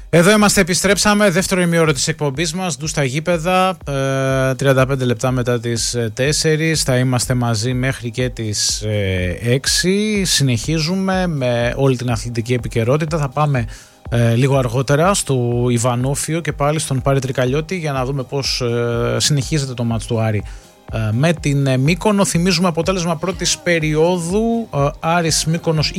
Εδώ είμαστε, επιστρέψαμε, δεύτερο ημίωρο της εκπομπής μας, ντου στα γήπεδα, 35 λεπτά μετά τις 4, θα είμαστε μαζί μέχρι και τις 6, συνεχίζουμε με όλη την αθλητική επικαιρότητα, θα πάμε λίγο αργότερα στο Ιβανόφιο και πάλι στον Πάρη Τρικαλιώτη για να δούμε πώς συνεχίζεται το μάτς του Άρη με την Μύκονο. Θυμίζουμε αποτέλεσμα πρώτης περίοδου, Άρης Μύκονος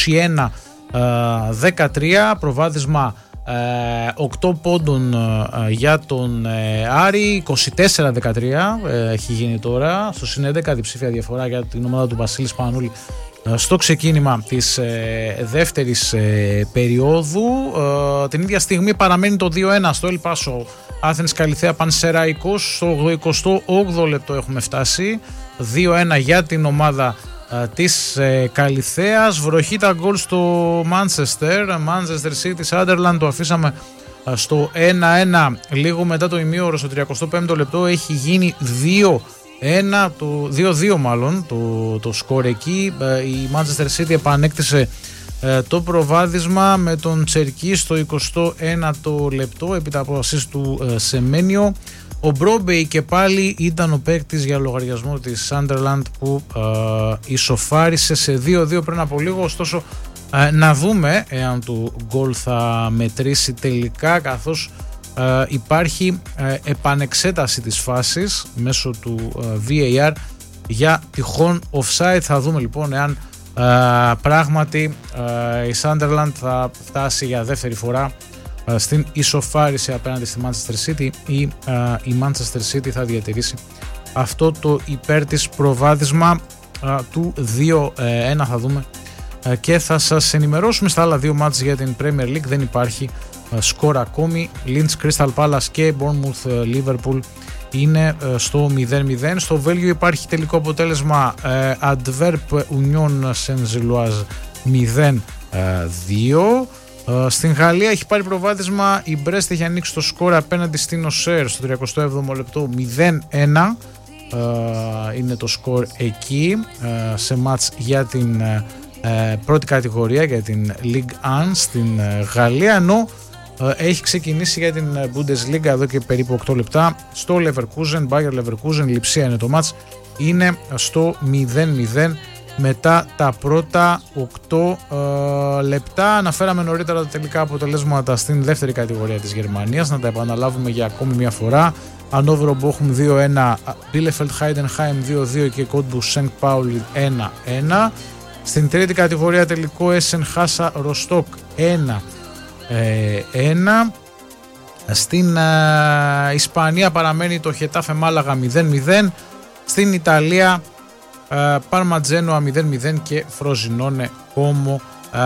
21-13, προβάδισμα 8 πόντων για τον Άρη, 24-13 έχει γίνει τώρα, στο συν 11 διψήφια διαφορά για την ομάδα του Βασίλη Σπανούλη στο ξεκίνημα της δεύτερης περίοδου. Την ίδια στιγμή παραμένει το 2-1 στο El Paso Athens Καλιθέα Πανσεραϊκός, στο 28ο λεπτό έχουμε φτάσει, 2-1 για την ομάδα της Καλιθέας. Βροχή τα γκολ στο Manchester City Sunderland, το αφήσαμε στο 1-1 λίγο μετά το ημίωρο, στο 35ο λεπτό έχει γίνει 2-2 μάλλον το σκορ εκεί. Η Manchester City επανέκτησε το προβάδισμα με τον Τσερκί στο 21ο λεπτό επί από assist του Σεμένιο. Ο Μπρόμπεϊ και πάλι ήταν ο παίκτης για λογαριασμό της Sunderland που ισοφάρισε σε 2-2 πριν από λίγο, ωστόσο να δούμε εάν το γκολ θα μετρήσει τελικά, καθώς υπάρχει επανεξέταση της φάσης μέσω του VAR για τυχόν offside. Θα δούμε λοιπόν εάν πράγματι η Sunderland θα φτάσει για δεύτερη φορά στην ισοφάριση απέναντι στη Manchester City ή η Manchester City θα διατηρήσει αυτό το υπέρ της προβάδισμα του 2-1. Θα δούμε και θα σας ενημερώσουμε στα άλλα δύο μάτς για την Premier League. Δεν υπάρχει σκορ ακόμη. Leeds Crystal Palace και Bournemouth Liverpool είναι στο 0-0. Στο Βέλγιο υπάρχει τελικό αποτέλεσμα Antwerp Union Saint-Gilloise 0-2. Στην Γαλλία έχει πάρει προβάδισμα η Brest, έχει ανοίξει το σκορ απέναντι στην Auxerre στο 37ο λεπτό, 0-1 είναι το σκορ εκεί σε μάτς για την πρώτη κατηγορία, για την Ligue 1 στην Γαλλία, ενώ έχει ξεκινήσει για την Bundesliga εδώ και περίπου 8 λεπτά στο Leverkusen, Bayer Leverkusen, Λειψία είναι το μάτς, είναι στο 0-0 μετά τα πρώτα 8 λεπτά. Αναφέραμε νωρίτερα τα τελικά αποτελέσματα στην δεύτερη κατηγορία της Γερμανίας, να τα επαναλάβουμε για ακόμη μια φορά. Hannover Bochum 2-1, Bielefeld Heidenheim 2-2 και Cottbus St. Pauli 1-1. Στην τρίτη κατηγορία τελικό Essen Hasa Rostock 1-1. Στην Ισπανία παραμένει το Χετάφε Μάλαγα 0-0. Στην Ιταλία Πάρμα Τζένοα 0-0 και Φροζινόνε Κόμο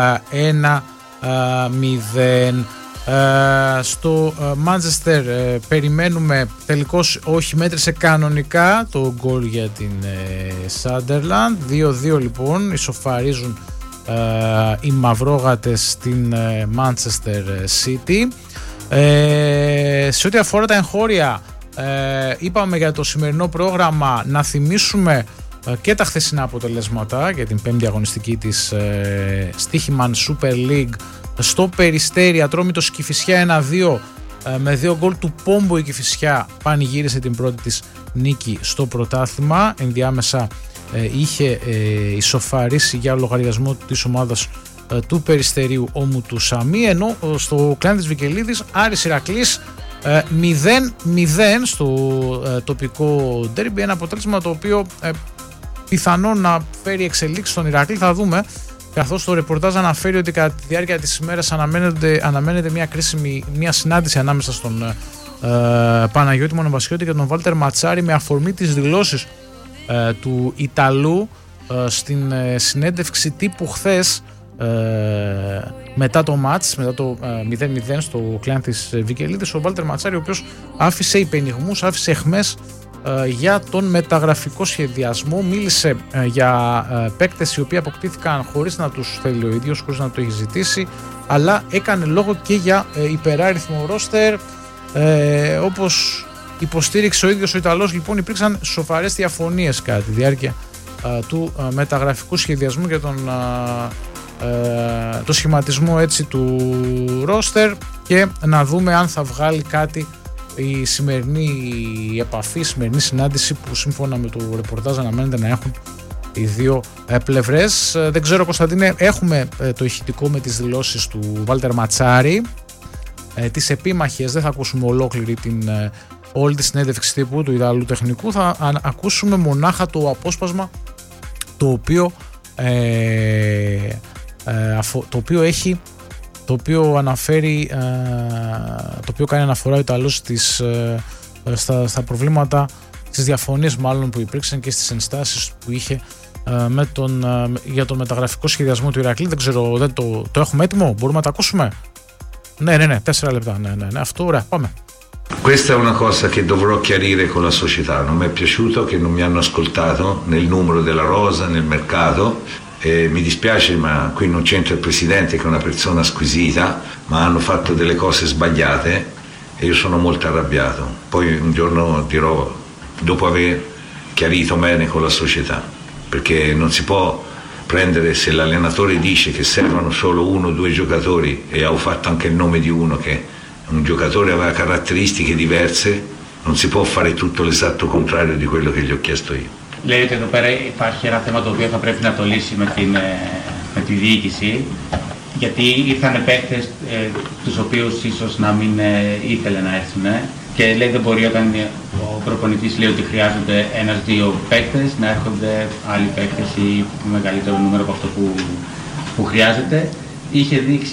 1-0. Στο Manchester περιμένουμε, τελικώς όχι, μέτρησε κανονικά το γκολ για την Sunderland, 2-2 λοιπόν ισοφαρίζουν οι μαυρόγατες στην Manchester City. Σε ό,τι αφορά τα εγχώρια, είπαμε για το σημερινό πρόγραμμα να θυμίσουμε και τα χθεσινά αποτελέσματα για την πέμπτη αγωνιστική της Στίχημαν Super League. Στο Περιστέρι Ατρόμητος Κηφισιά 1-2, με 2 γκολ του Πόμπο η Κηφισιά πανηγύρισε την πρώτη της νίκη στο πρωτάθλημα. Ενδιάμεσα είχε ισοφαρίσει για λογαριασμό της ομάδας του Περιστερίου Όμου του Σαμί, ενώ στο κλάν της Βικελίδης Άρης Ηρακλής 0-0 στο τοπικό ντέρμπι, ένα αποτέλεσμα το οποίο πιθανόν να φέρει εξελίξεις στον Ηρακλή, θα δούμε, καθώς το ρεπορτάζ αναφέρει ότι κατά τη διάρκεια της ημέρας αναμένεται μια συνάντηση ανάμεσα στον Παναγιώτη Μονοβασιώτη και τον Βάλτερ Ματσάρη με αφορμή τις δηλώσεις του Ιταλού στην συνέντευξη τύπου χθες μετά το μάτς, μετά το 0-0 στο κλάν της Βικελίδης. Ο Βάλτερ Ματσάρη, ο οποίος άφησε υπενιγμούς, άφησε αιχμές για τον μεταγραφικό σχεδιασμό, μίλησε για παίκτες οι οποίοι αποκτήθηκαν χωρίς να τους θέλει ο ίδιος, χωρίς να το έχει ζητήσει, αλλά έκανε λόγο και για υπεράριθμο ρόστερ. Όπως υποστήριξε ο ίδιος ο Ιταλός, λοιπόν, υπήρξαν σοβαρές διαφωνίες κατά τη διάρκεια του μεταγραφικού σχεδιασμού για τον το σχηματισμό έτσι του ρόστερ και να δούμε αν θα βγάλει κάτι η σημερινή επαφή, η σημερινή συνάντηση που σύμφωνα με το ρεπορτάζ αναμένεται να έχουν οι δύο πλευρές. Δεν ξέρω, Κωνσταντίνε, έχουμε το ηχητικό με τις δηλώσεις του Βάλτερ Ματσάρη, τις επίμαχες, δεν θα ακούσουμε ολόκληρη όλη τη συνέντευξη τύπου του Ιταλού τεχνικού, θα ακούσουμε μονάχα το απόσπασμα το οποίο αναφέρει, το οποίο κάνει αναφορά ο Ιταλός στα προβλήματα, στις διαφωνίες μάλλον που υπήρξαν και στις ενστάσεις που είχε για τον μεταγραφικό σχεδιασμό του Ηρακλή. Δεν ξέρω, το έχουμε έτοιμο, μπορούμε να το ακούσουμε? Ναι, 4 λεπτά, ναι, αυτό, ωραία, πάμε. Questa è una cosa che dovrò chiarire con la società. Non mi è piaciuto che non mi hanno ascoltato nel numero della rosa, nel mercato. Mi dispiace, ma qui non c'entra il presidente, che è una persona squisita, ma hanno fatto delle cose sbagliate e io sono molto arrabbiato. Poi un giorno dirò, dopo aver chiarito bene con la società, perché non si può prendere, se l'allenatore dice che servono solo 1 o 2 giocatori, e ho fatto anche il nome di uno che un giocatore aveva caratteristiche diverse, non si può fare tutto l'esatto contrario di quello che gli ho chiesto io. Λέει ότι εδώ πέρα υπάρχει ένα θέμα το οποίο θα πρέπει να το λύσει με τη διοίκηση, γιατί ήρθαν παίκτες τους οποίους ίσως να μην ήθελε να έρθουν, και λέει δεν μπορεί όταν ο προπονητής λέει ότι χρειάζονται 1-2 παίκτες να έρχονται άλλοι παίκτες ή μεγαλύτερο νούμερο από αυτό που χρειάζεται. Είχε δείξει,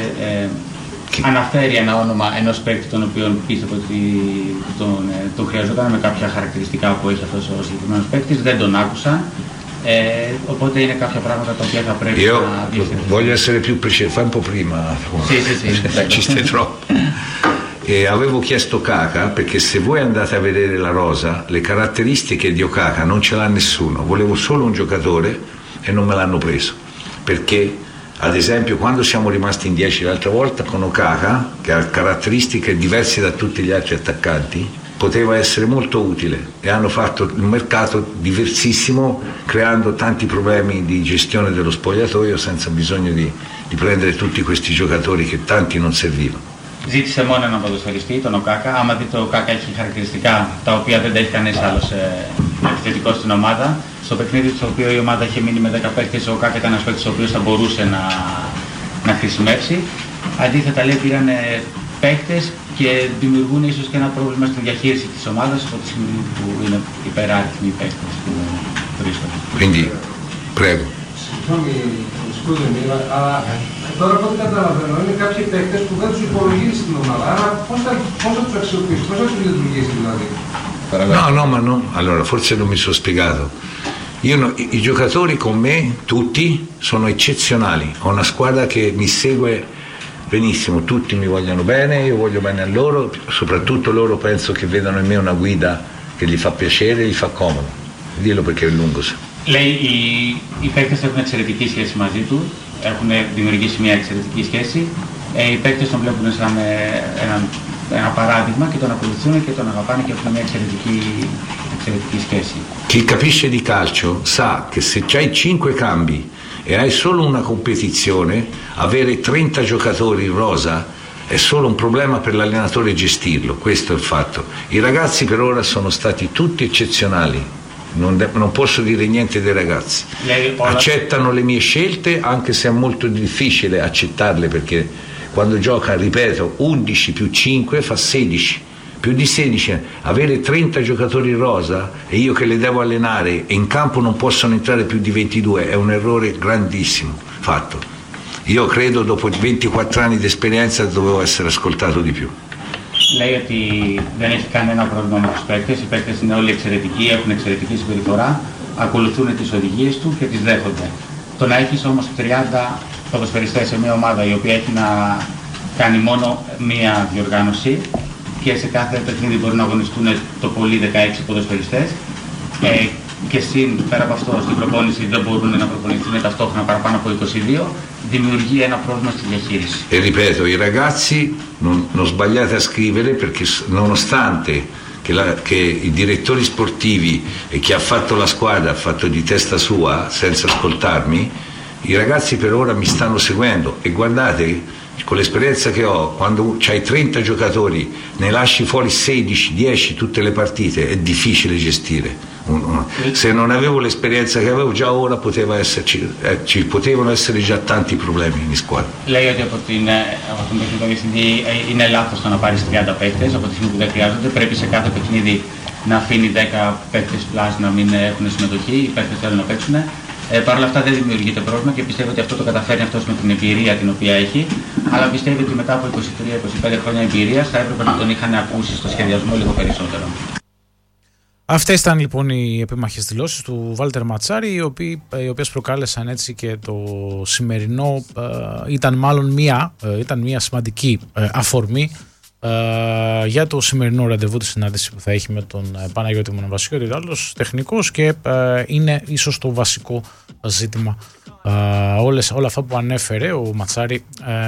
αναφέρει ένα όνομα ενός παίκτη τον οποίο πίστευε ότι τον χρειαζόταν με κάποια χαρακτηριστικά που έχει αυτός ο συγκεκριμένος παίκτης. Δεν τον άκουσα, οπότε είναι κάποια πράγματα τα οποία θα πρέπει να διευθυνθούν. Voglio essere più preciso, fai un po' prima. Sì. Ci stai troppo. E avevo chiesto Kaka perché se voi andate a vedere la rosa, le caratteristiche di Okaka non ce l'ha nessuno. Volevo solo un giocatore e non me l'hanno preso, perché ad esempio quando siamo rimasti in 10 l'altra volta con Okaka, che ha caratteristiche diverse da tutti gli altri attaccanti, poteva essere molto utile, e hanno fatto un mercato diversissimo creando tanti problemi di gestione dello spogliatoio senza bisogno di prendere tutti questi giocatori che tanti non servivano. Ζήτησε μόνο έναν ποδοσφαιριστή, τον Οκάκα. Άμα δείτε, ο Οκάκα έχει χαρακτηριστικά τα οποία δεν τα έχει κανείς άλλος επιθετικός στην ομάδα. Στο παιχνίδι στο οποίο η ομάδα είχε μείνει με 10 παίκτες, ο Οκάκα ήταν ένας παίκτης ο οποίος θα μπορούσε να χρησιμεύσει. Αντίθετα, λέει, πήραν παίκτες και δημιουργούν ίσως και ένα πρόβλημα στη διαχείριση της ομάδας από τη στιγμή που είναι υπεράριθμοι οι παίκτες που βρίσκονται. Quindi, prego. Συγγνώμη, αλλά τώρα από ό,τι καταλαβαίνω είναι κάποιοι παίκτες που δεν τους υπολογίζει στην ομάδα. Άρα πώς θα τους αξιοποιήσει, πώς θα τους λειτουργήσει δηλαδή? No, allora forse non mi sono spiegato. I giocatori con me, tutti, sono eccezionali. Ho una squadra che mi segue benissimo, tutti mi vogliono bene, io voglio bene a loro, soprattutto loro penso che vedano in me una guida che gli fa piacere, gli fa comodo. Dillo perché è lungo. Λέει οι παίκτες έχουν εξαιρετική σχέση μαζί του, έχουν δημιουργήσει μια εξαιρετική σχέση. Οι παίκτες τον βλέπουν σαν ένα παράδειγμα και τον ακολουθούν και τον αγαπάνε και έχουν μια εξαιρετική σχέση. Chi capisce di calcio sa che se c'hai 5 cambi e hai solo una competizione, avere 30 giocatori in rosa è solo un problema per l'allenatore gestirlo, questo è il fatto. I ragazzi per ora sono stati tutti eccezionali. Non posso dire niente dei ragazzi, accettano le mie scelte, anche se è molto difficile accettarle, perché quando gioca, ripeto, 11 più 5 fa 16, più di 16, avere 30 giocatori in rosa e io che le devo allenare e in campo non possono entrare più di 22 è un errore grandissimo fatto. Io credo dopo 24 anni di esperienza dovevo essere ascoltato di più. Λέει ότι δεν έχει κανένα πρόβλημα με τους παίκτες. Οι παίκτες είναι όλοι εξαιρετικοί, έχουν εξαιρετική συμπεριφορά, ακολουθούν τις οδηγίες του και τις δέχονται. Το να έχεις όμως 30 ποδοσφαιριστές σε μια ομάδα η οποία έχει να κάνει μόνο μία διοργάνωση και σε κάθε παιχνίδι μπορεί να αγωνιστούν το πολύ 16 ποδοσφαιριστές, και πέρα από αυτό στην προπόνηση δεν μπορούν να προπονηθούν ταυτόχρονα παραπάνω από 22, δημιουργεί ένα πρόβλημα στη διαχείριση. E ripeto, i ragazzi non sbagliate a scrivere, perché nonostante che i direttori sportivi e chi ha fatto la squadra ha fatto di testa sua senza ascoltarmi, I ragazzi per ora mi stanno seguendo e guardate, con l'esperienza che ho, quando c'hai 30 giocatori, ne lasci fuori 16, 10 tutte le partite, è difficile gestire. Se non avevo l'esperienza che avevo già ora ci potevano essere già tanti problemi in squadra. Λέει ότι από τον τεχνικό διευθυντή είναι λάθος το να πάρεις 30 παίκτες, από τη στιγμή που δεν χρειάζονται. Πρέπει σε κάθε παιχνίδι να αφήνει 10 παίκτες πλάς να μην έχουν συμμετοχή, οι παίκτες θέλουν να παίξουν. Παρ' όλα αυτά δεν δημιουργείται πρόβλημα και πιστεύω ότι αυτό το καταφέρνει αυτός με την εμπειρία την οποία έχει. Αλλά πιστεύω ότι μετά από 23-25 χρόνια εμπειρίας θα έπρεπε να τον είχαν ακούσει στο σχεδιασμό λίγο περισσότερο. Αυτές ήταν λοιπόν οι επιμαχές δηλώσεις του Βάλτερ Ματσάρη, οι οποίες προκάλεσαν έτσι και το σημερινό, ήταν μάλλον μια σημαντική αφορμή για το σημερινό ραντεβού τη συνάντηση που θα έχει με τον Παναγιώτη Μονοβασιώτη, άλλος τεχνικός, και είναι ίσως το βασικό ζήτημα όλα αυτά που ανέφερε ο Ματσάρη,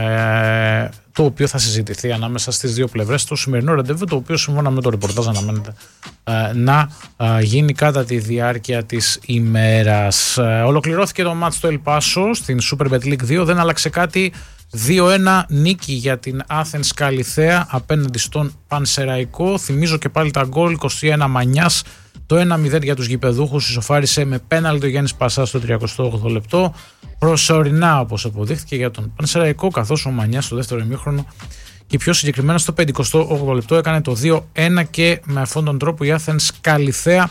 το οποίο θα συζητηθεί ανάμεσα στις δύο πλευρές στο σημερινό ραντεβού, το οποίο σύμφωνα με το ρεπορτάζ αναμένεται να γίνει κατά τη διάρκεια της ημέρας. Ολοκληρώθηκε το μάτς στο Ελπάσο στην Super Bet League 2, δεν άλλαξε κάτι. 2-1 νίκη για την Athens Καλιθέα απέναντι στον Πανσεραϊκό. Θυμίζω και πάλι τα γκολ, 21 Μανιάς, το 1-0 για τους γηπεδούχους, ισοφάρισε με πέναλτι ο Γιάννης Πασάς στο 38ο λεπτό. Προσωρινά, όπως αποδείχθηκε, για τον Πανσεραϊκό, καθώς ο Μανιάς στο δεύτερο ημίχρονο και πιο συγκεκριμένα στο 58ο λεπτό έκανε το 2-1 και με αυτόν τον τρόπο η Athens Καλιθέα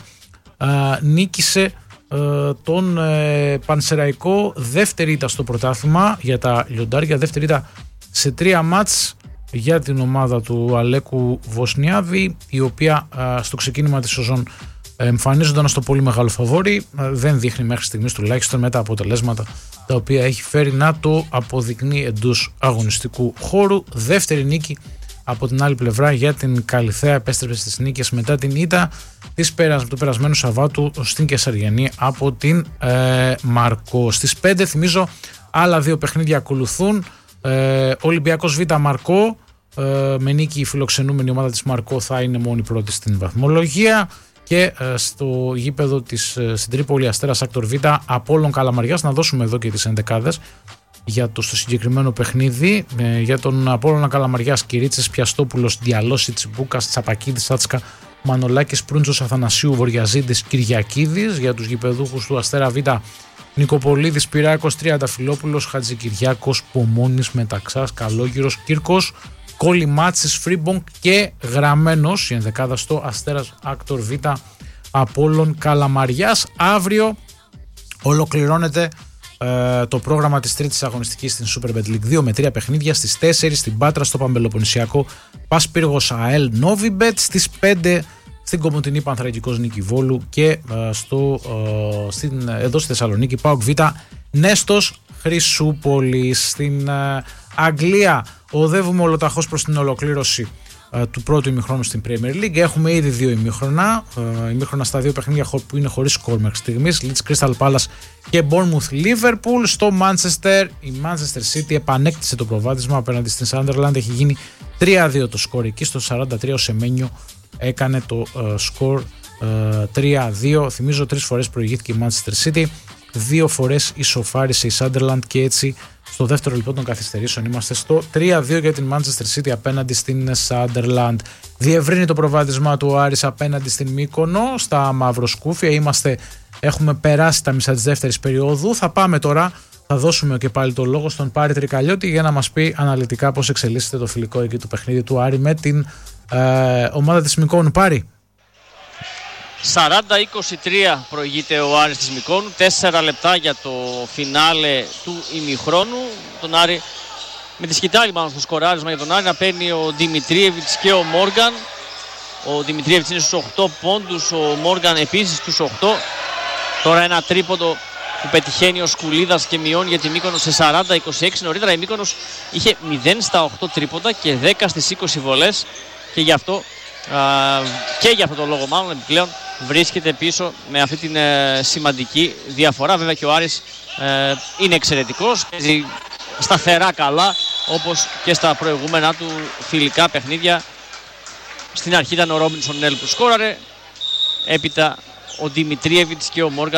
νίκησε τον Πανσεραϊκό. Δεύτερη ήττα στο πρωτάθλημα για τα λιοντάρια, δεύτερη ήττα σε 3 μάτς για την ομάδα του Αλέκου Βοσνιάβη, η οποία στο ξεκίνημα της σεζόν εμφανίζονταν στο πολύ μεγάλο φαβόρι, δεν δείχνει μέχρι στιγμής τουλάχιστον με τα αποτελέσματα τα οποία έχει φέρει να το αποδεικνύει εντός αγωνιστικού χώρου. Δεύτερη νίκη από την άλλη πλευρά για την Καλιθέα, επέστρεψε στις νίκες μετά την ήττα του περασμένου Σαββάτου στην Κεσαριανή από την Μαρκό. Στις 5 θυμίζω άλλα δύο παιχνίδια ακολουθούν. Ολυμπιακός Β Μαρκό, με νίκη η φιλοξενούμενη ομάδα της Μαρκό θα είναι μόνη πρώτη στην βαθμολογία, και στο γήπεδο στην Τρίπολη Αστέρας Άκτορ Β Απόλλων Καλαμαριάς. Να δώσουμε εδώ και τις ενδεκάδες για το στο συγκεκριμένο παιχνίδι. Για τον Απόλλωνα Καλαμαριάς, Κυρίτσες, Πιαστόπουλος, Διαλώσιτς, Μπούκας, Τσαπακίδης, Άτσκα, Μανολάκης, Προύντζος, Αθανασίου, Βοριαζίδης, Κυριακίδης. Για τους γηπεδούχους του Αστέρα Β, Νικοπολίδης, Πυράκος, Τριανταφυλόπουλος, Χατζικυριάκος, Πομώνης, Μεταξάς, Καλόγυρος, Κύρκος, Κολυμάτσης, Φρίμπονγκ και Γραμμένος. Η ενδεκάδα στο Αστέρας Άκτορ Β Απόλλων Καλαμαριάς. Αύριο ολοκληρώνεται το πρόγραμμα της τρίτης αγωνιστικής στην Super Bet League 2 με 3 παιχνίδια. Στις 4 στην Πάτρα στο Παμπελοποννησιακό Πας Πύργος ΑΕΛ Novibet, στις 5 στην Κομοτηνή Πανθρακικός Νίκη Βόλου και εδώ στη Θεσσαλονίκη ΠΑΟΚ Β Νέστος Χρυσούπολης. Στην Αγγλία οδεύουμε ολοταχώς προς την ολοκλήρωση του πρώτου ημιχρόνου στην Premier League. Έχουμε ήδη 2 ημίχρονα στα 2 παιχνίδια που είναι χωρίς σκορ μέχρι στιγμής. Leeds Crystal Palace και Bournemouth Liverpool. Στο Manchester, η Manchester City επανέκτησε το προβάδισμα απέναντι στην Sunderland. Έχει γίνει 3-2 το σκορ εκεί. Στο 43 ο Σεμένιο έκανε το σκορ 3-2. Θυμίζω 3 φορές προηγήθηκε η Manchester City, 2 φορές ισοφάρισε η Sunderland, και έτσι στο δεύτερο λεπτό των καθυστερήσεων είμαστε στο 3-2 για την Manchester City απέναντι στην Sunderland. Διευρύνει το προβάδισμα του Άρης απέναντι στην Μύκονο στα μαυροσκούφια. Έχουμε περάσει τα μισά της δεύτερης περίοδου. Θα πάμε τώρα, θα δώσουμε και πάλι το λόγο στον Πάρη Τρικαλιώτη για να μας πει αναλυτικά πώς εξελίσσεται το φιλικό εκεί του παιχνίδι του Άρη με την ομάδα της Μυκόνου. Πάρη. 40-23 προηγείται ο Άρης της Μυκόνου, 4 λεπτά για το φινάλε του ημιχρόνου. Τον Άρη, με τη σκητάλη μάλλον στο σκοράρισμα για τον Άρη, να παίρνει ο Δημητρίεβιτς και ο Μόργαν. Ο Δημητρίεβιτς είναι στους 8 πόντους, ο Μόργαν επίσης στους 8. Τώρα ένα τρίποντο που πετυχαίνει ο Σκουλίδας και μειώνει για τη Μύκονο σε 40-26. Νωρίτερα η Μύκονος είχε 0 στα 8 τρίποντα και 10 στις 20 βολές, και γι' αυτό για αυτόν τον λόγο μάλλον επιπλέον βρίσκεται πίσω με αυτή την σημαντική διαφορά. Βέβαια και ο Άρης είναι εξαιρετικός, παίζει σταθερά καλά όπως και στα προηγούμενα του φιλικά παιχνίδια. Στην αρχή ήταν ο Ρόμπινσον Νέλ που σκόραρε, έπειτα ο Δημητρίεβιτς και ο Μόργαν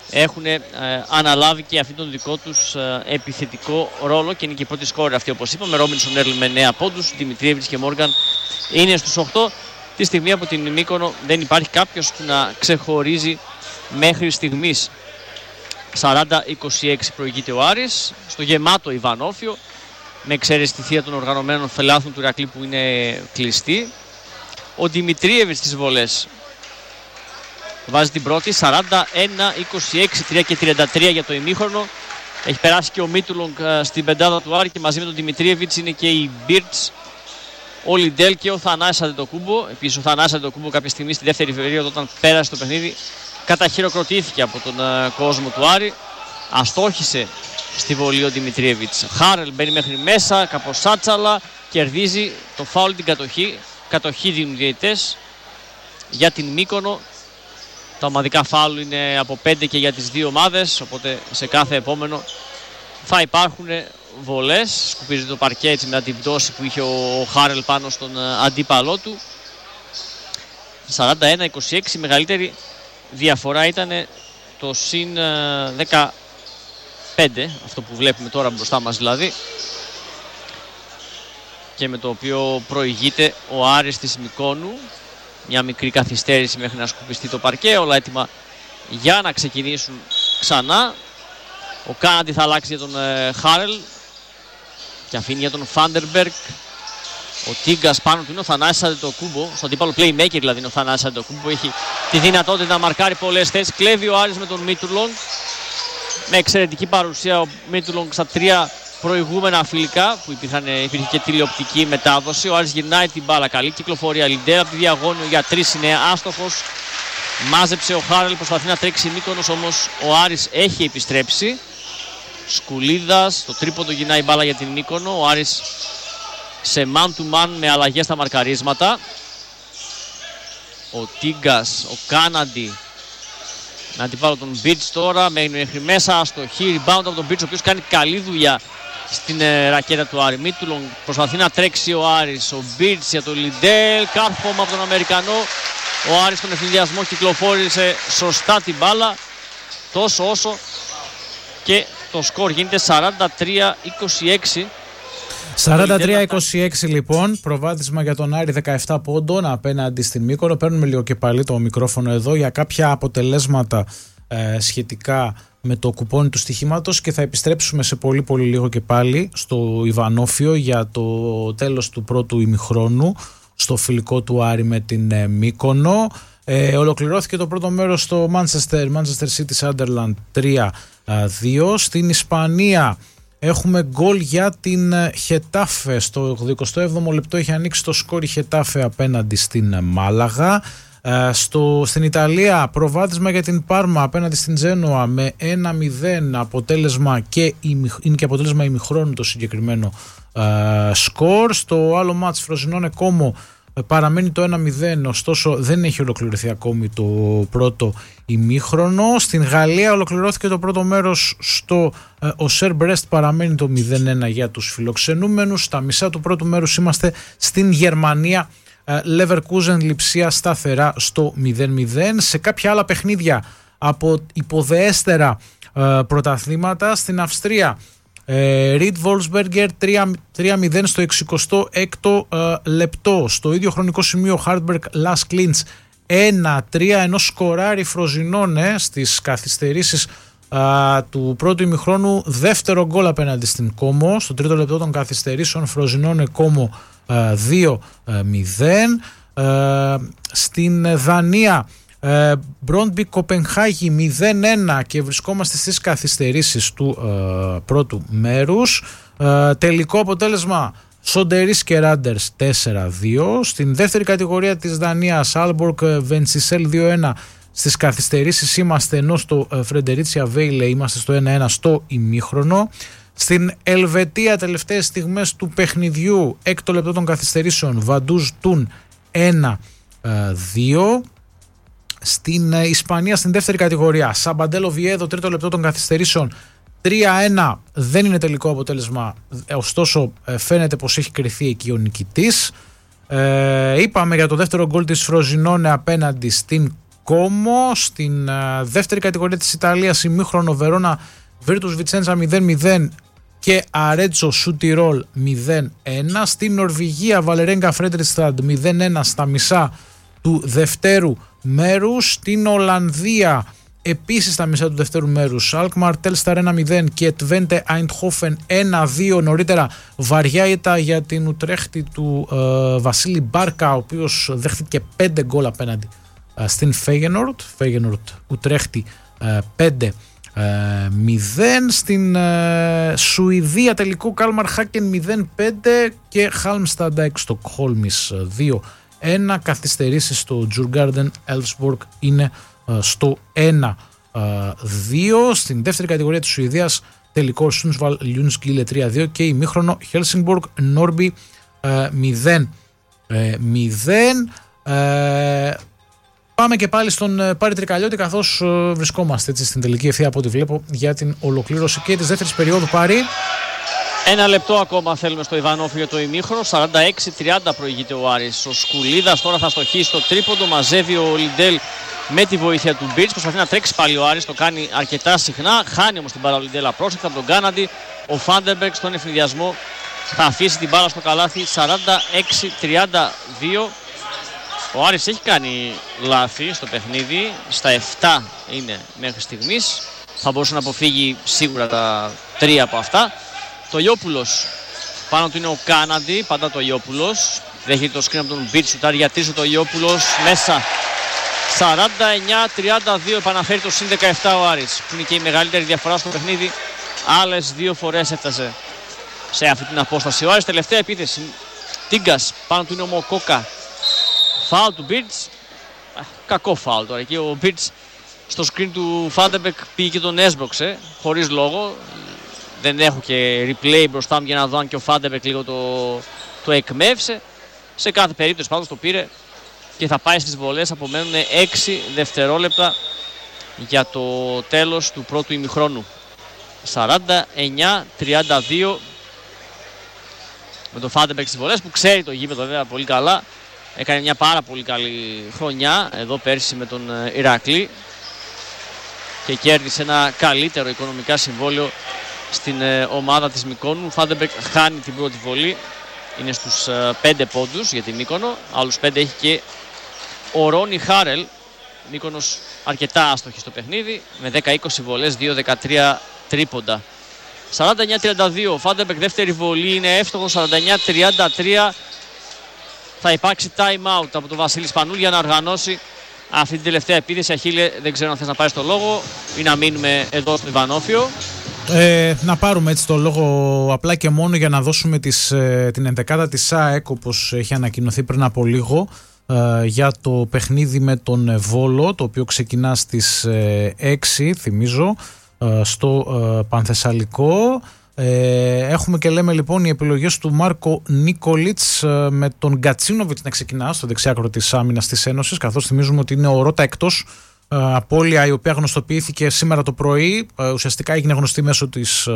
έχουν αναλάβει και αυτόν τον δικό τους επιθετικό ρόλο και είναι και η πρώτη σκόρ αυτή, όπως είπαμε. Ρόμπινσον Έρλ με 9 πόντους, Δημητριέβιτς και Μόργαν είναι στους 8. Τη στιγμή από την Μύκονο δεν υπάρχει κάποιος που να ξεχωρίζει μέχρι στιγμής. 40-26 προηγείται ο Άρης στο γεμάτο Ιβανόφιο, με εξαίρεση τη θεία των οργανωμένων φελάθων του Ηρακλή που είναι κλειστή. Ο Δημητριέβιτς στις βολές βάζει την πρώτη, 41-26, 3 και 33 για το ημίχρονο. Έχει περάσει και ο Μίτουλονγκ στην πεντάδα του Άρη και μαζί με τον Δημητριέβιτς είναι και η Μπίρτς, ο Λιντέλ και ο Θανάσης Αντετοκούμπο. Επίσης ο Θανάσης Αντετοκούμπο κάποια στιγμή στη δεύτερη περίοδο, όταν πέρασε το παιχνίδι, καταχειροκροτήθηκε από τον κόσμο του Άρη. Αστόχησε στη βολή ο Δημητριέβιτς. Χάρελ μπαίνει μέχρι μέσα, κάπως σάτσαλα, κερδίζει το φάουλ την κατοχή. Κατοχή δίνουν οι διαιτητές για την Μύκονο. Τα ομαδικά φάουλ είναι από 5 και για τις δύο ομάδες, οπότε σε κάθε επόμενο θα υπάρχουν βολές. Σκουπίζει το παρκέ έτσι μετά την πτώση που είχε ο Χάρελ πάνω στον αντίπαλό του. 41-26, η μεγαλύτερη διαφορά ήταν το συν 15, αυτό που βλέπουμε τώρα μπροστά μας δηλαδή, και με το οποίο προηγείται ο Άρης της Μυκόνου. Μια μικρή καθυστέρηση μέχρι να σκουπιστεί το παρκέ, όλα έτοιμα για να ξεκινήσουν ξανά. Ο Κάναντι θα αλλάξει για τον Χάρελ και αφήνει για τον Φάντερμπεργκ. Ο Τίγκας πάνω του είναι ο Θανάσης Αντετοκούμπο, στο αντίπαλο playmaker δηλαδή είναι ο Θανάσης Αντετοκούμπο, που έχει τη δυνατότητα να μαρκάρει πολλές θέσεις. Κλέβει ο Άρης με τον Μίτουλονγκ, με εξαιρετική παρουσία ο Μίτουλονγκ στα 3 προηγούμενα φιλικά που υπήρχε και τηλεοπτική μετάδοση. Ο Άρης γυρνάει την μπάλα, καλή κυκλοφορία. Λιντέρ από τη διαγώνιο για 3 είναι άστοχος. Μάζεψε ο Χάρελ, προσπαθεί να τρέξει η Μύκονος, όμως ο Άρης έχει επιστρέψει. Σκουλίδας, το τρίποντο γυρνάει η μπάλα για την Μύκονο. Ο Άρης σε man to man με αλλαγές στα μαρκαρίσματα. Ο Τίγκας, ο Κάναντι. Να αντιπάλω τον Μπίτς τώρα, μέχρι μέσα, αστοχή, rebound από τον Μπίτς, ο οποίος κάνει καλή δουλειά στην ρακέτα του Άρη. Μίτουλονγκ προσπαθεί να τρέξει ο Άρης, ο Μπίτς για τον Λιντέλ, κάρφωμα από τον Αμερικανό. Ο Άρης στον ευθυνδιασμό κυκλοφόρησε σωστά την μπάλα, τόσο όσο και το σκορ γίνεται 43-26. 43-26 λοιπόν, προβάδισμα για τον Άρη 17 πόντων απέναντι στην Μύκονο. Παίρνουμε λίγο και πάλι το μικρόφωνο εδώ για κάποια αποτελέσματα σχετικά με το κουπόνι του στοιχήματος και θα επιστρέψουμε σε πολύ λίγο και πάλι στο Ιβανόφιο για το τέλος του πρώτου ημιχρόνου στο φιλικό του Άρη με την Μύκονο. Ολοκληρώθηκε το πρώτο μέρος στο Manchester City Sunderland 3-2. Στην Ισπανία έχουμε γκολ για την Χετάφε. Στο 27ο λεπτό έχει ανοίξει το σκόρ η Χετάφε απέναντι στην Μάλαγα. Στην Ιταλία προβάδισμα για την Πάρμα απέναντι στην Τζένοα με 1-0 αποτέλεσμα, και είναι και αποτέλεσμα ημιχρόνου το συγκεκριμένο σκορ. Στο άλλο μάτς Φροζινόνε Κόμο παραμένει το 1-0, ωστόσο δεν έχει ολοκληρωθεί ακόμη το πρώτο ημίχρονο. Στην Γαλλία ολοκληρώθηκε το πρώτο μέρος στο Οσέρ Μπρέστ, παραμένει το 0-1 για τους φιλοξενούμενους. Στα μισά του πρώτου μέρους είμαστε στην Γερμανία, Leverkusen Λειψία σταθερά στο 0-0. Σε κάποια άλλα παιχνίδια από υποδεέστερα πρωταθλήματα, στην Αυστρία Ριντ Βολσμπέργκερ 3-0 στο 66ο λεπτό. Στο ίδιο χρονικό σημείο Χάρτμπεργκ Λας Κλίντς 1-3, ενώ σκοράρει Φροζινόνε στις καθυστερήσεις του πρώτου ημιχρόνου δεύτερο γκολ απέναντι στην Κόμο. Στο τρίτο λεπτό των καθυστερήσεων Φροζινόνε Κόμο 2-0. Στην Δανία Μπρόντμπι Κοπενχάγη 0-1 και βρισκόμαστε στις καθυστερήσεις του πρώτου μέρους. Τελικό αποτέλεσμα Σοντερίς και Ράντερς 4-2. Στην δεύτερη κατηγορία της Δανίας Άλμπορκ Βεντσισέλ 2-1 στις καθυστερήσεις είμαστε, ενώ στο Φρεντερίτσια Βέιλε είμαστε στο 1-1 στο ημίχρονο. Στην Ελβετία τελευταίες στιγμές του παιχνιδιού, έκτο λεπτό των καθυστερήσεων Βαντούζ Τουν 1-2. Στην Ισπανία στην δεύτερη κατηγορία Σαμπαντέλο Βιέδο, τρίτο λεπτό των καθυστερήσεων 3-1, δεν είναι τελικό αποτέλεσμα, ωστόσο φαίνεται πως έχει κριθεί εκεί ο νικητής. Είπαμε για το δεύτερο γκολ της Φροζινόνε απέναντι στην Κόμο. Στην δεύτερη κατηγορία της Ιταλίας, ημίχρονο Βερόνα Βίρτους Βιτσέντσα 0-0 και Αρέτσο Σουτιρόλ 0-1. Στην Νορβηγία Βαλερέγκα Φρέντριστραντ 0-1 στα μισά του δευτέρου μέρους. Στην Ολλανδία επίσης στα μισά του δευτέρου μέρους Αλκμαρ Τέλσταρ 1-0 και Τβέντε Αϊντχόφεν 1-2. Νωρίτερα βαριά ήττα για την Ουτρέχτη του Βασίλη Μπάρκα, ο οποίος δέχτηκε 5 γκολ απέναντι στην Φέγενορντ. Φέγενορντ Ουτρέχτη 5-0. Στην Σουηδία τελικό Κάλμαρ Χάκεν 0-5 και Χάλμσταντ ΑΕΚ Στοκχόλμης 2-1. Καθυστερήσεις στο Djurgården Elfsborg είναι στο 1-2. Στην δεύτερη κατηγορία της Σουηδίας τελικό Sundsvall Ljungskile 3-2 και ημίχρονο Helsingborg Norrby 0-0. Πάμε και πάλι στον Πάρη Τρικαλιώτη, καθώς βρισκόμαστε έτσι στην τελική ευθεία από ό,τι βλέπω για την ολοκλήρωση και της δεύτερης περίοδου. Πάρη. Ένα λεπτό ακόμα θέλουμε στο Ιβανόφι για το ημίχρονο. 46-30 προηγείται ο Άρης. Ο Σκουλίδας τώρα θα στοχίσει στο τρίποντο. Μαζεύει ο Λιντέλ με τη βοήθεια του Μπίτς. Προσπαθεί να τρέξει πάλι ο Άρης. Το κάνει αρκετά συχνά. Χάνει όμως την μπάλα ο Λιντέλ απρόσεκτα από τον Κάναντι. Ο Φάντεμπεργκ στον εφηδιασμό θα αφήσει την μπάλα στο καλάθι. 46-32. Ο Άρης έχει κάνει λάθη στο παιχνίδι. Στα 7 είναι μέχρι στιγμής. Θα μπορούσε να αποφύγει σίγουρα τα 3 από αυτά. Το Ιόπουλος, πάνω του είναι ο Κάναντι, πάντα το Ιόπουλος. Δέχεται το σκριν από τον Μπίτς, σουτάρει για τρεις το Ιόπουλος, μέσα. 49-32, επαναφέρει το συν 17 ο Άρης, που είναι και η μεγαλύτερη διαφορά στο παιχνίδι. Άλλες 2 φορές έφτασε σε αυτή την απόσταση ο Άρης. Τελευταία επίθεση, Τίγκας, πάνω του είναι ο Μοκόκα. Φάουλ του Μπίτς, κακό φάουλ τώρα. Εκεί ο Μπίτς στο σκριν του Φάντεμπεκ πήγε και τον έσπρωξε, χωρίς λόγο. Δεν έχω και replay μπροστά μου για να δω αν και ο Φάντεμπεκ λίγο το εκμεύσε. Σε κάθε περίπτωση πάντως το πήρε και θα πάει στις βολές. Απομένουν 6 δευτερόλεπτα για το τέλος του πρώτου ημιχρόνου. 49-32 με τον Φάντεμπεκ στις βολές, που ξέρει το γήπεδο βέβαια πολύ καλά. Έκανε μια πάρα πολύ καλή χρονιά εδώ πέρσι με τον Ηρακλή και κέρδισε ένα καλύτερο οικονομικά συμβόλαιο στην ομάδα της Μυκόνου. Φάντεμπεκ χάνει την πρώτη βολή, είναι στους 5 πόντους για τη Μύκονο. Άλλους 5 έχει και ο Ρόνι Χάρελ. Μύκονος αρκετά άστοχη στο παιχνίδι με 10-20 βολές, 2-13 τρίποντα. 49-32, Φάντεμπεκ δεύτερη βολή είναι εύστοχο. 49-33, θα υπάρξει time out από τον Βασίλη Σπανούλη για να οργανώσει αυτή την τελευταία επίθεση. Αχίλε, δεν ξέρω αν θες να πάρεις το λόγο ή να μείνουμε εδώ στο Ιβανόφιο. Να πάρουμε έτσι το λόγο απλά και μόνο για να δώσουμε την ενδεκάδα της ΑΕΚ, όπως έχει ανακοινωθεί πριν από λίγο, για το παιχνίδι με τον Βόλο, το οποίο ξεκινά στις 6, θυμίζω, στο Πανθεσσαλικό. Έχουμε και λέμε λοιπόν οι επιλογές του Μάρκο Νίκολιτς με τον Γκατσίνοβιτς να ξεκινά στο δεξιάκρο της άμυνας της Ένωσης, καθώς θυμίζουμε ότι είναι ο Ρώτα εκτός. Απώλεια η οποία γνωστοποιήθηκε σήμερα το πρωί, ουσιαστικά έγινε γνωστή μέσω της,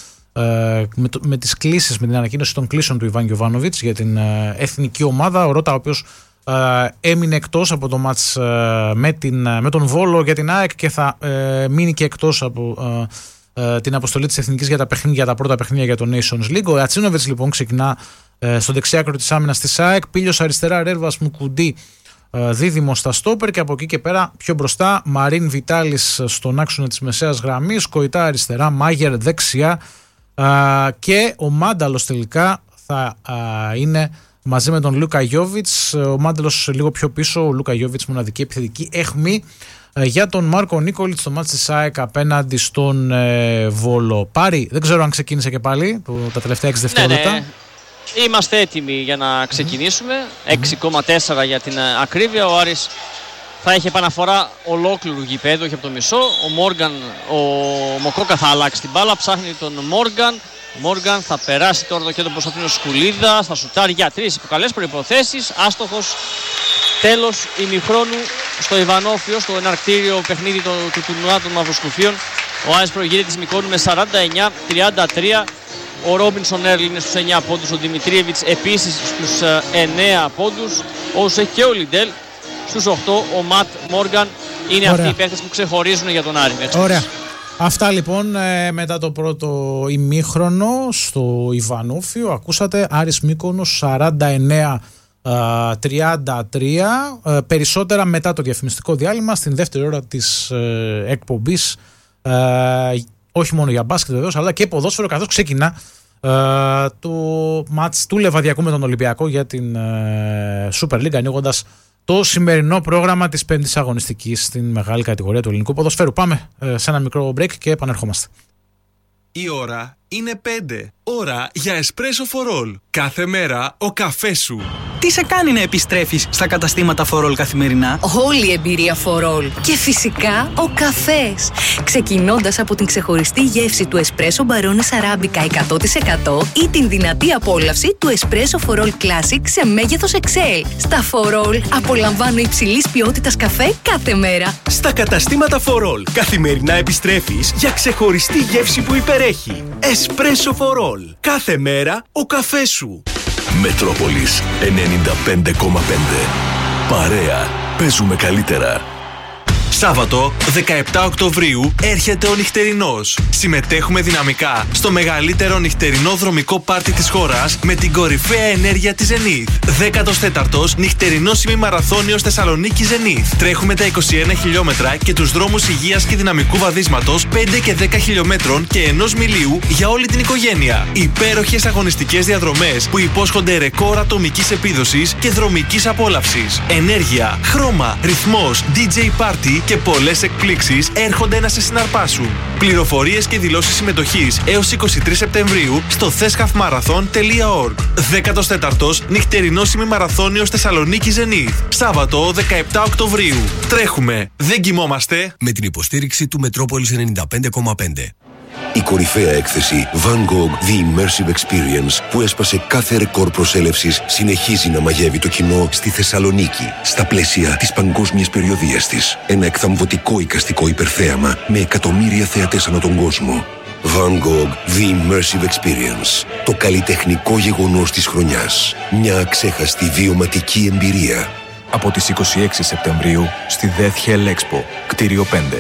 με τις κλήσεις, με την ανακοίνωση των κλήσεων του Ιβάν Γιοβάνοβιτς για την εθνική ομάδα. Ο Ρώτα, ο οποίος έμεινε εκτός από το μάτς με τον Βόλο για την ΑΕΚ και θα μείνει και εκτός από την αποστολή της Εθνικής για τα πρώτα παιχνίδια για το Nations League. Ο Ατσίνοβιτς λοιπόν ξεκινά στο δεξιάκρο της άμυνας της ΑΕΚ, Πίλιος αριστερά, Ρέρβας Μουκουντή δίδυμο στα στόπερ, και από εκεί και πέρα πιο μπροστά Μαρίν Βιτάλης στον άξονα της μεσαίας γραμμής, Κοϊτά αριστερά, Μάγερ δεξιά και ο Μάνταλος τελικά θα είναι μαζί με τον Λούκα Γιόβιτς. Ο Μάνταλος λίγο πιο πίσω, ο Λούκα Γιόβιτς μοναδική επιθετική αίχμη για τον Μάρκο Νίκολιτς στο μάτς της ΑΕΚ απέναντι στον Βόλο. Πάρη, δεν ξέρω αν ξεκίνησε και πάλι τα τελευταία 6 δευτερόλεπτα. Ναι. Είμαστε έτοιμοι για να ξεκινήσουμε. 6,4 για την ακρίβεια. Ο Άρης θα έχει επαναφορά ολόκληρου γηπέδου, όχι από το μισό. Ο Μοκόκα θα αλλάξει την μπάλα, ψάχνει τον Μόργαν. Ο Μόργαν θα περάσει τώρα το κέντρο προς ο Σκουλίδα, θα σουτάρει για 3 υπό καλές προϋποθέσεις. Άστοχος. Τέλος ημιχρόνου στο Ιβανόφιο, στο εναρκτήριο παιχνίδι του τουρνουά των Μαυροσκουφίων. Ο Άρης προηγείται της Μυκόνου με 49-33. Ο Ρόμπινσον Έρλ είναι στους 9 πόντους, ο Δημητρίεβιτς επίσης στους 9 πόντους, όσους έχει και ο Λιντέλ στους 8, ο Ματ Μόργαν είναι αυτοί οι παίκτες που ξεχωρίζουν για τον Άρη. Ωραία. Αυτά λοιπόν μετά το πρώτο ημίχρονο στο Ιβανόφιο. Ακούσατε Άρης Μύκονος 49-33. Περισσότερα μετά το διαφημιστικό διάλειμμα στην δεύτερη ώρα της εκπομπής. Όχι μόνο για μπάσκετ βεβαίως, αλλά και ποδόσφαιρο, καθώς ξεκινά το μάτς του Λεβαδιακού με τον Ολυμπιακό για την Super League, ανοίγοντας το σημερινό πρόγραμμα της πέμπτης αγωνιστικής στην μεγάλη κατηγορία του ελληνικού ποδοσφαίρου. Πάμε σε ένα μικρό break και επανερχόμαστε. Η ώρα είναι 5. Ώρα για Espresso for All. Κάθε μέρα ο καφές σου. Τι σε κάνει να επιστρέφεις στα καταστήματα For All καθημερινά? Όλη η εμπειρία For All. Και φυσικά ο καφές. Ξεκινώντας από την ξεχωριστή γεύση του Espresso Barones Arabica 100% ή την δυνατή απόλαυση του Espresso For All Classic σε μέγεθος XL. Στα For All απολαμβάνω υψηλής ποιότητας καφέ κάθε μέρα. Στα καταστήματα For All καθημερινά επιστρέφεις για ξεχωριστή γεύση που υπερέχει. Espresso for All. Κάθε μέρα ο καφές σου. Μετρόπολης 95,5. Παρέα. Παίζουμε καλύτερα. Σάββατο 17 Οκτωβρίου έρχεται ο νυχτερινός. Συμμετέχουμε δυναμικά στο μεγαλύτερο νυχτερινό δρομικό πάρτι της χώρας με την κορυφαία ενέργεια της Zenith. 14ος νυχτερινός ημιμαραθώνιος Θεσσαλονίκη Zenith. Τρέχουμε τα 21 χιλιόμετρα και τους δρόμους υγείας και δυναμικού βαδίσματος 5 και 10 χιλιόμετρων και 1 μιλίου για όλη την οικογένεια. Υπέροχες αγωνιστικές διαδρομές που υπόσχονται ρεκόρ ατομικής επίδοσης και δρομικής απόλαυσης. Ενέργεια, χρώμα, ρυθμός, DJ party και πολλές εκπλήξεις έρχονται να σε συναρπάσουν. Πληροφορίες και δηλώσεις συμμετοχής έως 23 Σεπτεμβρίου στο thescafmarathon.org. 14ος νυχτερινός ημιμαραθώνιος Θεσσαλονίκη Zenith. Σάββατο 17 Οκτωβρίου. Τρέχουμε, δεν κοιμόμαστε. Με την υποστήριξη του Μετρόπολης 95,5. Η κορυφαία έκθεση Van Gogh The Immersive Experience, που έσπασε κάθε ρεκόρ προσέλευσης, συνεχίζει να μαγεύει το κοινό στη Θεσσαλονίκη στα πλαίσια της παγκόσμιας περιοδίας της. Ένα εκθαμβωτικό εικαστικό υπερθέαμα με εκατομμύρια θεατές ανά τον κόσμο. Van Gogh The Immersive Experience. Το καλλιτεχνικό γεγονός της χρονιάς. Μια αξέχαστη βιωματική εμπειρία. Από τις 26 Σεπτεμβρίου στη Death Hell Expo, κτίριο 5.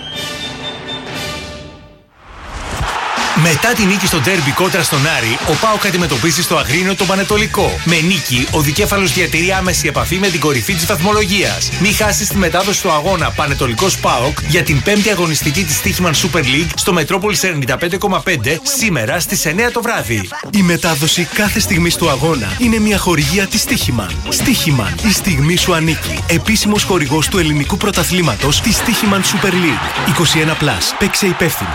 Μετά τη νίκη στο ντέρμπι κόντρα στον Άρη, ο ΠΑΟΚ αντιμετωπίζει στο Αγρίνιο τον Πανετολικό. Με νίκη, ο δικέφαλος διατηρεί άμεση επαφή με την κορυφή της βαθμολογίας. Μη χάσεις τη μετάδοση του αγώνα Πανετολικός ΠΑΟΚ για την 5η αγωνιστική της Στίχημαν Super League στο Μετρόπολης 95,5 σήμερα στις 9 το βράδυ. Η μετάδοση κάθε στιγμής του αγώνα είναι μια χορηγία της Στίχημαν. Στίχημαν, η στιγμή σου ανήκει. Επίσημος χορηγός του ελληνικού πρωταθλήματος της Στίχημαν Super League. 21+. Παίξε υπεύθυνα.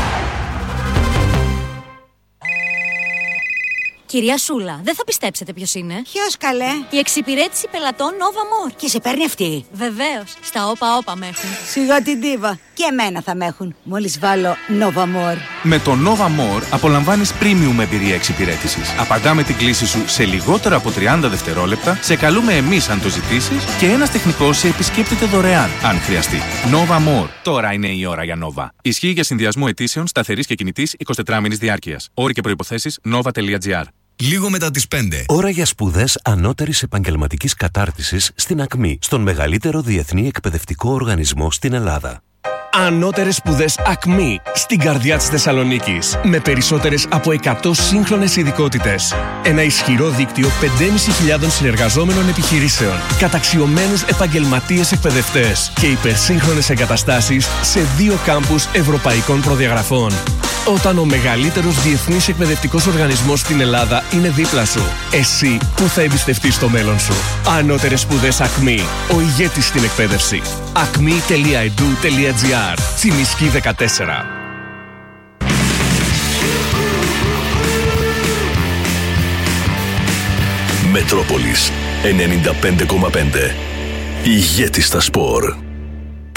Κυρία Σούλα, δεν θα πιστέψετε ποιος είναι. Ποιος καλέ? Η εξυπηρέτηση πελατών Nova More. Και σε παίρνει αυτή? Βεβαίως. Στα όπα με έχουν. Σιγά την ντίβα. Και εμένα θα με έχουν. Μόλις βάλω Nova More. Με το Nova More απολαμβάνεις premium εμπειρία εξυπηρέτησης. Απαντάμε την κλήση σου σε λιγότερα από 30 δευτερόλεπτα, σε καλούμε εμείς αν το ζητήσεις και ένας τεχνικός σε επισκέπτεται δωρεάν, αν χρειαστεί. Nova More. Τώρα είναι η ώρα για Nova. Ισχύει για συνδυασμό αιτήσεων σταθερής και κινητής 24 μήνης διάρκειας. Όροι και προϋποθέσεις nova.gr. Λίγο μετά τις 5. Ώρα για σπουδές ανώτερης επαγγελματικής κατάρτισης στην ΑΚΜΗ, στον μεγαλύτερο διεθνή εκπαιδευτικό οργανισμό στην Ελλάδα. Ανώτερες σπουδές ΑΚΜΗ στην καρδιά της Θεσσαλονίκης. Με περισσότερες από 100 σύγχρονες ειδικότητες. Ένα ισχυρό δίκτυο 5.500 συνεργαζόμενων επιχειρήσεων. Καταξιωμένους επαγγελματίες εκπαιδευτές. Και υπερσύγχρονες εγκαταστάσεις σε 2 κάμπους ευρωπαϊκών προδιαγραφών. Όταν ο μεγαλύτερος διεθνής εκπαιδευτικός οργανισμός στην Ελλάδα είναι δίπλα σου, εσύ που θα εμπιστευτείς το μέλλον σου. Ανώτερες σπουδές ΑΚΜΗ. Ο ηγέτης στην εκπαίδευση. acme.edu.gr. Τσιμισκή 14. Μετρόπολης 95,5. Ηγέτης στα σπορ.